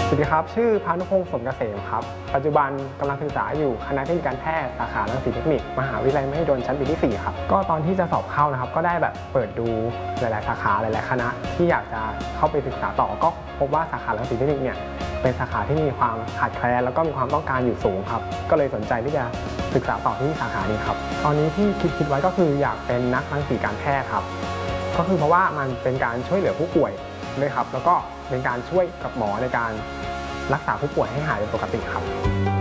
สวัสดีครับชื่อพานุพงศ์สมเกษมครับปัจจุบันกำลังศึกษาอยู่คณะเทคนิคการแพทย์สาขารังสีเทคนิคมหาวิทยาลัยมหิดลชั้นปีที่4ครับก็ตอนที่จะสอบเข้านะครับก็ได้แบบเปิดดูหลายๆสาขาหลายๆคณะที่อยากจะเข้าไปศึกษาต่อก็พบว่าสาขารังสีเทคนิคเนี่ยเป็นสาขาที่มีความขาดแคลนแล้วก็มีความต้องการอยู่สูงครับก็เลยสนใจที่จะศึกษาต่อที่สาขานี้ครับตอนนี้ที่คิดไว้ก็คืออยากเป็นนักรังสีการแพทย์ครับก็คือเพราะว่ามันเป็นการช่วยเหลือผู้ป่วยด้วยครับแล้วก็เป็นการช่วยกับหมอในการรักษาผู้ป่วยให้หายเป็นปกติครับ